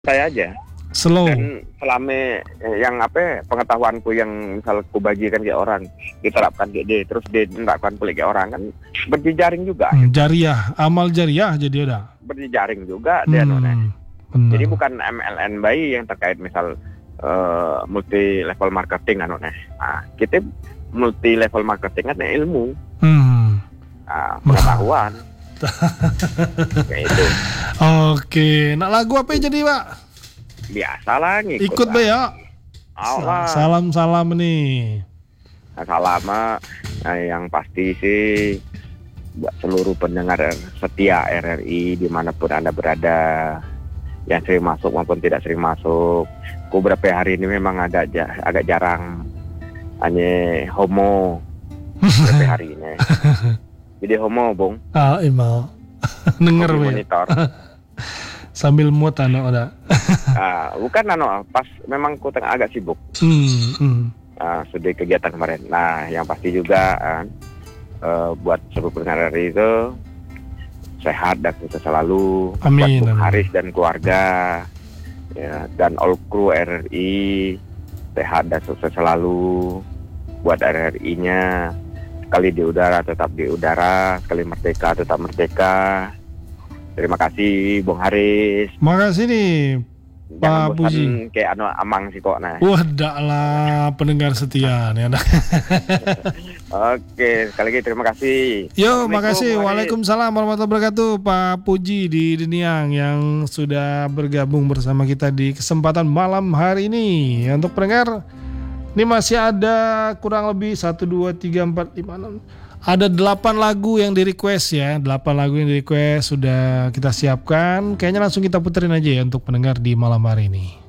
saya aja. Slow. Dan selama yang pengetahuanku yang misal ku bagikan ke orang, diterapkan ke dia, terus dia menerapkan pelik ke orang kan berjejaring juga. Jariah, amal jariah jadi ada. Berjejaring juga dia nona. Benar. Jadi bukan MLM bayi yang terkait misal multi level marketing nona. Nah, kita multi level marketing kan ilmu. Pengetahuan. Kayak itu. Oke, nak lagu apa jadi, Pak? Biasalah Ikut Pak ya. Salam nih. Salam yang pasti sih buat seluruh pendengar setia RRI dimanapun Anda berada, yang sering masuk maupun tidak sering masuk. Beberapa hari ini memang agak jarang, hanya homo beberapa hari ini. Jadi homo, Bung. Imal. Denger monitor. Sambil muat ada. Bukan pas memang ku tengah agak sibuk. Sudah kegiatan kemarin. Nah, yang pasti juga buat seluruh pendengar itu sehat dan sukses selalu. Amin. Buat Bung Haris dan keluarga, ya, dan all kru RRI sehat dan sukses selalu. Buat RRI-nya, sekali di udara tetap di udara, sekali merdeka tetap merdeka. Terima kasih Bung Haris. Makasih nih Pak Puji. Kayak amang sih kok nah. Wadah lah pendengar setia nih. Oke, sekali lagi terima kasih. Yo, makasih. Waalaikumsalam warahmatullahi wabarakatuh Pak Puji di Deniang yang sudah bergabung bersama kita di kesempatan malam hari ini. Untuk pendengar, ini masih ada kurang lebih 1, 2, 3, 4, 5, 6. Ada 8 lagu yang di request ya. 8 lagu yang di request sudah kita siapkan. Kayaknya langsung kita puterin aja ya untuk pendengar di malam hari ini.